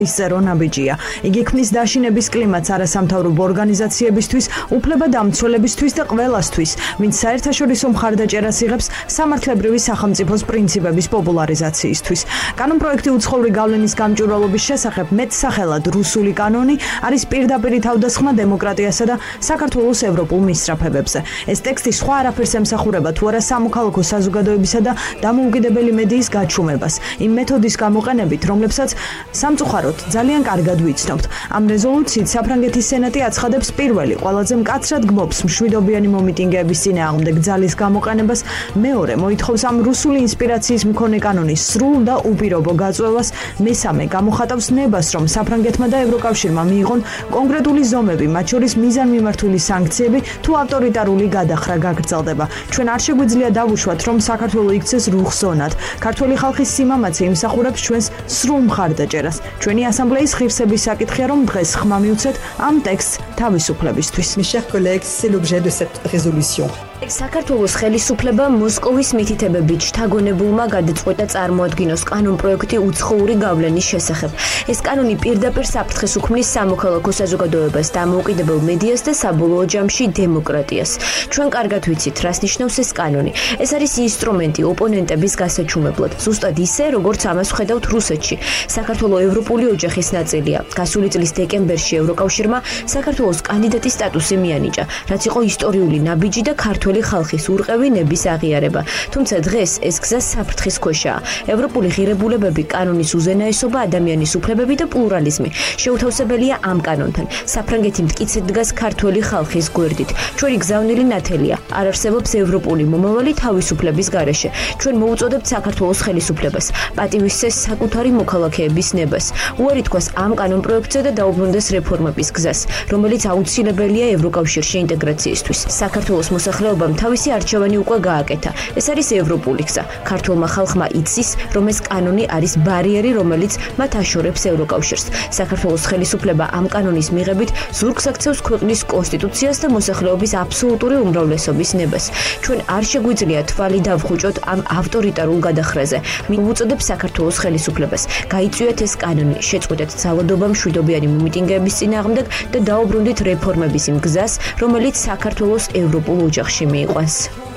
ისწერო ნაბიჯია. იგი ქმნის დაშინების კლიმატს არასამთავრობო ორგანიზაციებისთვის, უფლებადამცველებისთვის და ყველასთვის, ვინც საერთაშორისო მხარდაჭერას იღებს სამართლებრივი სახელმწიფოს პრინციპების პოპულარიზაციისთვის. კანონპროექტი უცხოური გავლენის გამჭვირვალობის შესახებ მეტსახელად რუსული კანონი არის პირდაპირი თავდასხმა დემოკრატიასა და საქართველოს ევროპულ მისწრაფებებზე. ეს ტექსტი სხვა არაფერს ემსახურება თუ არა სამოქალაქო საზოგადოებისა და დამოუკიდებელი მედიის გაჩუმებას, იმ მეთოდის გამოყენებით, რომლებსაც სამწუხაროდ ძალიან კარგად ვიცნობთ. ამ რეზოლუციით საფრანგეთის სენატი აცხადებს პირველი, ყველაზე მკაცრად გმობს მშვიდობიანი მომიტინგეების წინააღმდეგ ძალის გამოყენებას, მეორე მოითხოვს ამ რუსული ინსპირაციის მქონე კანონის სრულ და უპირობო გაწვევას, მესამე გამოხატავს ნებას, რომ საფრანგეთმა და ევროკავშირმა მიიღონ კონკრეტული ზომები, მათ შორის მიზანმიმართული სანქციები თუ ავტორიტარული გადახრა გაგრძელდება. ჩვენ არ შეგვიძლია დავუშვათ, რომ საქართველო იქცეს რუხ ზონად. ქართველი ხალხის სიმამაცე იმსახურებს ჩვენს სრულ მხარდაჭერას. ჩვენი ასამბლეის ღირსების საკითხია, რომ დღეს ხმა მივცეთ ამ ტექსტს თავისუფლებისთვის. Mes chers collègues, c'est l'objet de cette résolution. საქართველოს ხელისუფლება მოსკოვის მითითებებით შთაგონებულმა გადაწყვეტა წარმოადგინოს კანონპროექტი უცხოური გავლენის შესახებ. ეს კანონი პირდაპირ საფრთხეს უქმნის სამოქალაქო საზოგადოებას, დამოუკიდებელ მედიას და საბოლოო ჯამში დემოკრატიას. ჩვენ კარგად ვიცით, რას ნიშნავს ეს კანონი. ეს არის ინსტრუმენტი ოპონენტების გასაჩუმებლად, ზუსტად ისე, როგორც ამას ვხედავთ რუსეთში. საქართველოს ევროპული ოჯახის ნაწილია. გასული წლის დეკემბერში ევროკავშირმა საქართველოს კანდიდატის სტატუსი მიანიჭა, რაც იყო ისტორიული ნაბიჯი და ქართველი ხალხის ურყევი ნების აღიარება. თუმცა დღეს ეს გზა საფრთხის ქვეშაა. ევროპული ღირებულებები, კანონის უზენაესობა, ადამიანის უფლებები და პლურალიზმი შეუთავსებელია ამ კანონთან. საფრანგეთი მტკიცედ დგას ქართველი ხალხის გვერდით. ჩვენი გზავნილი ნათელია. არ არსებობს ევროპული მომავალი თავისუფლების გარეშე. ჩვენ მოუწოდებთ საქართველოს ხელისუფლებას, პატივისცეს საკუთარი მოქალაქეების ნებას. უარი თქვას ამ კანონპროექტზე და დაუბრუნდეს რეფორმების გზას, რომელიც აუცილებელია ევროკავშირში ინტეგრაციისთვის. საქართველოს მოსახლეობამ თავისი არჩევანი უკვე გააკეთა. ეს არის ევროპული გზა. ქართულმა ხალხმა იცის, რომ ეს კანონი არის ბარიერი, რომელიც მათ აშორებს ევროკავშირს. საქართველოს ხელისუფლება ამ კანონის მიღებით ზურგს აქცევს ქვეყნის კონსტიტუციას და მოსახლეობის აბსოლუტური უმრავლესობის ნებას. ჩვენ არ შეგვიძლია თვალი დავხუჭოთ ამ ავტორიტარულ გადახრაზე. მივუწოდებ საქართველოს ხელისუფლებას, გაიწვიეთ ეს კანონი, შეწყვეტეთ ძალადობა მშვიდობიანი მომიტინგეების წინააღმდეგ და დაუბრუნდით რეფორმების იმ გზას, რომელიც საქართველოს ევროპულ ოჯახში მიიყვანს.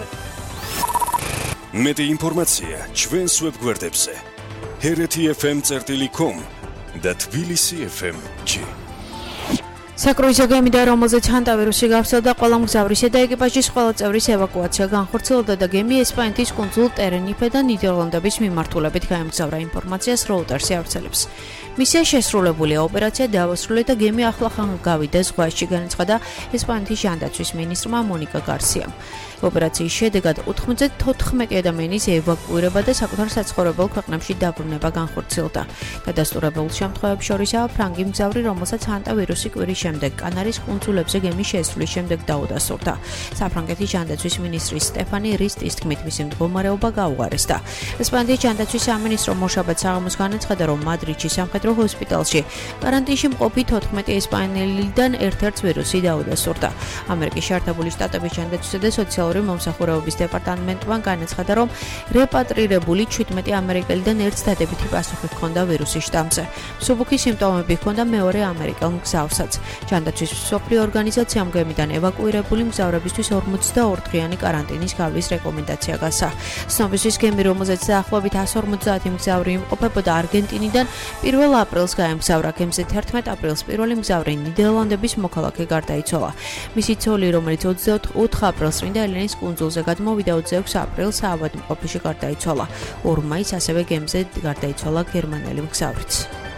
მეტი ინფორმაცია ჩვენს ვებგვერდებზე hereti.fm.com და tbilisi.fm.g. საკრუიზო გემი და რომელზეც ჰანტავირუსი გავრცელდა, ყველა მგზავრისა და ეკიპაჟის ყველა წევრის ევაკუაცია განხორციელდა და გემი ესპანეთის კუნძულ ტერენიფე და ნიდერლანდების მიმართულებით გაემგზავრა. ინფორმაციას Reuters ავრცელებს. მისია შესრულებულია, ოპერაცია დაასრულა და გემი ახლახან გავიდა ზღვაში, განაცხადა ესპანეთის ჟანდაცვის მინისტრმა მონიკა გარსიამ. ოპერაციის შედეგად 94 ადამიანის ევაკუირება და საკუთარ საცხოვრებელ ქვეყნებში დაბრუნება განხორციელდა. დადასტურებულ შემთხვევებში შორისაა ფრანგი მგზავრი, რომელსაც ჰანტავირუსი კვირის შემდეგ კანარის კუნძულებზე გემის შესრულის შემდეგ დაუდასტურდა. საფრანგეთის ჟანდაცვის მინისტრის სტეფანი რისტის თქმით, მისი მდგომარეობა გაუღარესდა. ესპანეთის ჟანდაცვის სამინისტრო მოშაბათ საღამოს განაცხადა, რომ მადრიდში სამხედრო ჰოსპიტალში კარანტინში მყოფი 14 ესპანელიდან ერთ-ერთ ვირუსი დაუდასტურდა. ამერიკის შეერთებული შტატების ჟანდაცვისა და სოციალური მომსახურებების დეპარტამენტმა განაცხადა, რომ რეპატრირებული 17 ამერიკელიდან ერთს დადებითი პასუხი ჰქონდა ვირუსის შტამზე. მსუბუქი სიმპტომები ჰქონდა მეორე ამერიკელ მგზავრსაც. ჟანდაცვის მსოფლიო ორგანიზაციამ გემიდან ევაკუირებული მგზავრებისთვის 42 დღიანი კარანტინის გავლის რეკომენდაცია გასცა. ცნობისთვის გემი, რომელზეც დაახლოებით 150 მგზავრი იმყოფებოდა არგენტინიდან, 1 აპრილს გაემგზავრა. გემზე 11 აპრილს პირველი მგზავრი ნიდერლანდების მოქალაქე გარდაიცვალა. მისი ცოლი, რომელიც 24 აპრილს წმინდა ელენის კუნძულზე გადმოვიდა, 26 აპრილს ავადმყოფში გარდაიცვალა. 2 მაისს ასევე გემზე გარდაიცვალა გერმანელი მგზავრიც.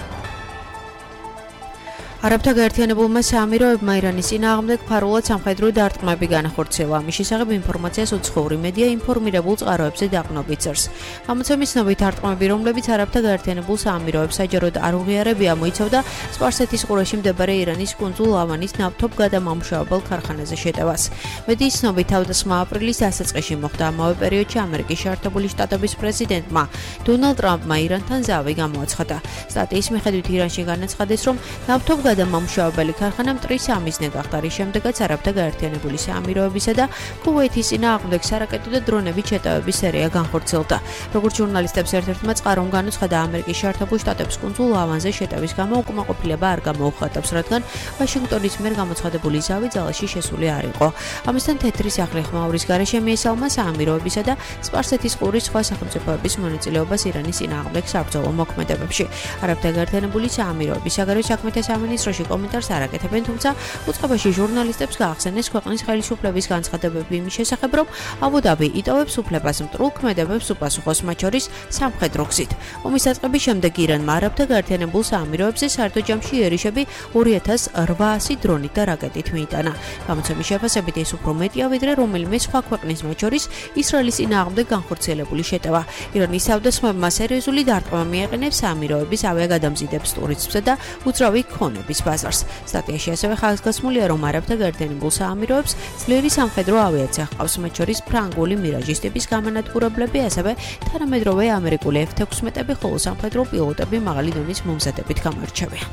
არაბთა გაერთიანებულმა საამიროებმა ირანის წინააღმდეგ ფარულად სამხედრო დარტყმები განახორციელა. ამის შესახებ ინფორმაციას უცხოური მედია ინფორმირებულ წყაროებზე დაყრდნობით წერს. გამოცემის ცნობით დარტყმები, რომლებიც არაბთა გაერთიანებულ საამიროებს საჯაროდ არ უღიარებია, მოიცავდა სპარსეთის ყურეში მდებარე ირანის კუნძულ ლავანის ნავთობგადამამუშავებელ ქარხანაზე შეტევას. მედიის ცნობით თავდასხმა აპრილის დასაწყისში მოხდა. ამავე პერიოდში ამერიკის შეერთებული შტატების პრეზიდენტმა დონალდ ტრამპმა ირანთან ზავი გამოაცხადა. სტატიის მიხედვით ირანში განაცხადეს, რომ ნავთობგადამამუშავებელ გადამამუშავებელი ქარხანა მტრის ამიზნე გახდა, რის შემდეგაც არაბთა გაერთიანებული საამიროებისა და ქუვეითის წინააღმდეგ სარაკეტო და დრონებით შეტევების სერია განხორციელდა. როგორც ჟურნალისტებს ერთ-ერთმა წყარომ განუცხადა, ამერიკის შეერთებულ შტატებს კუნძულ ლავანზე შეტევის გამო უკმაყოფილება არ გამოუხატავს, რადგან ვაშინგტონის მიერ გამოცხადებული ზავი ძალაში შესული არ იყო. ამასთან თეთრი სახლი ხმაურის გარეშე მიესალმა საამიროებისა და სპარსეთის ყურის სხვა სახელმწიფოების მონაწილეობას ირანის წინააღმდეგ საბრძოლო მოქმედებებში. არაბთა გაერთიანებული საამიროების საგარეო საქმეთა სამინისტროში კომენტარს არ აკეთებენ, თუმცა უწყებაში ჟურნალისტებს გაახსენეს ქვეყნის ხელისუფლების განცხადებები იმის შესახებ, რომ აბუ-დაბი იტოვებს უფლებას მტრულ ქმედებებს უპასუხოს, მათ შორის სამხედრო გზით. ომის დაწყების შემდეგ ირანმა არაბთა გაერთიანებულ საამიროებზე საერთო ჯამში იერიშები 2800 დრონით და რაკეტით მიიტანა. გამოცემის შეფასებით ეს უფრო მეტია, ვიდრე რომელიმე სხვა ქვეყნის, მათ შორის ისრაელის წინააღმდეგ განხორციელებული შეტევა. ირანის თავდასხმებმა სერიოზული დარტყმა მიაყენებს საამიროების ავიაგადამზიდებს ტურიზმსა და უძრავი ქონების ბაზარს. სტატიაში ასევე ხაზგასმულია, რომ არაბთა გაერთიანებულ საამიროებს ძლიერი სამხედრო ავიაცია ჰყავს, მათ შორის ფრანგული მირაჟის ტიპის გამანადგურებლები, ასევე თანამედროვე ამერიკული F-16-ები, ხოლო სამხედრო პილოტები მაღალი დონის მომზადებით გამოირჩევიან.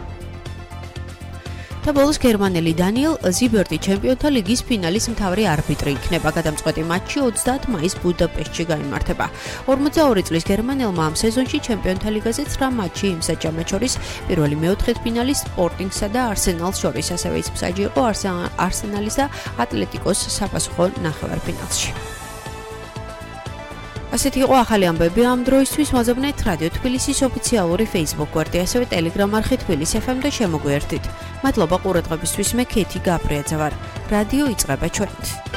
და ბოლოს გერმანელი დანიელ ზიბერტი ჩემპიონთა ლიგის ფინალის მთავარი არბიტრი იქნება. გადამწყვეტი მატჩი 30 მაისს ბუდაპეშტში გაიმართება. 42 წლის გერმანელმა ამ სეზონში ჩემპიონთა ლიგაზე 9 მატჩი იმსაჯა, მათ შორის პირველი მეოთხედფინალი სპორტინგსა და არსენალს შორის, ასევე ის მსაჯი იყო არსენალის და ატლეტიკოს საფასუხო ნახევარფინალში. ასეთი იყო ახალი ამბები ამ დროისთვის. მოძებნეთ რადიო თბილისის ოფიციალური Facebook გვერდი, ასევე Telegram არხი თბილისი FM და შემოგვიერთდით. მადლობა ყურადღებისთვის, მე ქეთი გაბრიაძე ვარ. რადიო იწყება ჩვენით.